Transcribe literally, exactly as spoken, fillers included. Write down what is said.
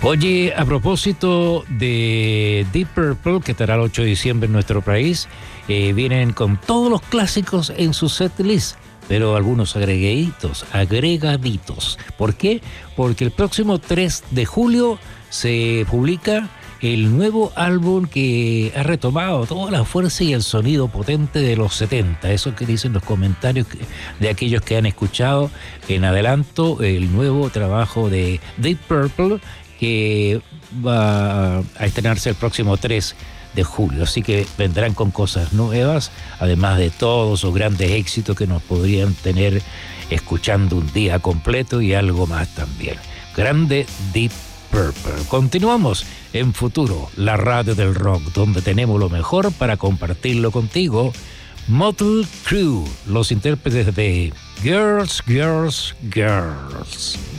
Oye, a propósito de Deep Purple, que estará el ocho de diciembre en nuestro país, eh, vienen con todos los clásicos en su setlist, pero algunos agregaditos, agregaditos. ¿Por qué? Porque el próximo tres de julio se publica el nuevo álbum que ha retomado toda la fuerza y el sonido potente de los setenta. Eso que dicen los comentarios de aquellos que han escuchado en adelanto el nuevo trabajo de Deep Purple, que va a estrenarse el próximo tres de julio. Así que vendrán con cosas nuevas, además de todos sus grandes éxitos que nos podrían tener escuchando un día completo y algo más también. Grande Deep Purple. Continuamos en Futuro, la radio del rock, donde tenemos lo mejor para compartirlo contigo. Motley Crue, los intérpretes de Girls, Girls, Girls.